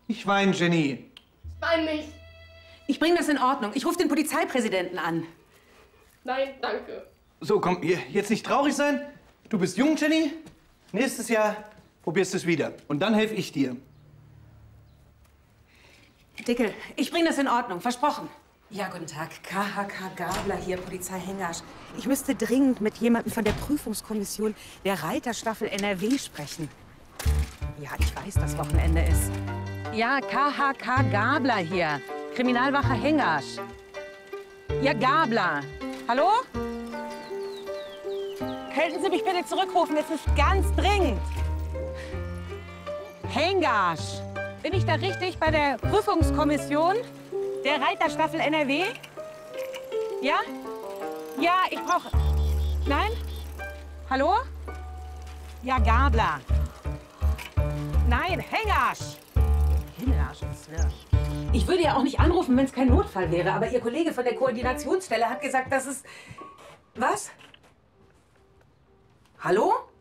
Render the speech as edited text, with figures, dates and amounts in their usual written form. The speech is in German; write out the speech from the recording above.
Nicht weinen, Jenny. Ich weine nicht. Ich bringe das in Ordnung. Ich rufe den Polizeipräsidenten an. Nein, danke. So, komm, jetzt nicht traurig sein. Du bist jung, Jenny. Nächstes Jahr probierst du es wieder. Und dann helfe ich dir. Dickel, ich bringe das in Ordnung. Versprochen. Ja, guten Tag. KHK Gabler hier, Polizei Hengasch. Ich müsste dringend mit jemandem von der Prüfungskommission der Reiterstaffel NRW sprechen. Ja, ich weiß, dass Wochenende ist. Ja, KHK Gabler hier. Kriminalwache Hengasch. Ja, Gabler. Hallo? Könnten Sie mich bitte zurückrufen? Es ist ganz dringend. Hengasch. Bin ich da richtig bei der Prüfungskommission der Reiterstaffel NRW? Ja? Ja, ich brauche... Nein? Hallo? Ja, Gabler. Nein, Hengasch. Hengasch ist Ich würde ja auch nicht anrufen, wenn es kein Notfall wäre. Aber Ihr Kollege von der Koordinationsstelle hat gesagt, dass es... Was? Hallo?